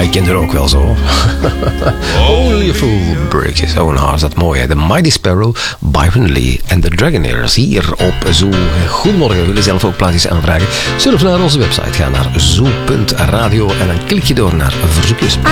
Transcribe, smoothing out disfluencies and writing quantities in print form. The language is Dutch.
ik ken er ook wel zo. Only a fool breaks his own heart. Dat mooi, hè? The Mighty Sparrow, Byron Lee en The Dragonaires hier op Zoo. Goedemorgen, wil je zelf ook plaatjes aanvragen? Surf naar onze website, ga naar zoo.radio en dan klik je door naar verzoekjes.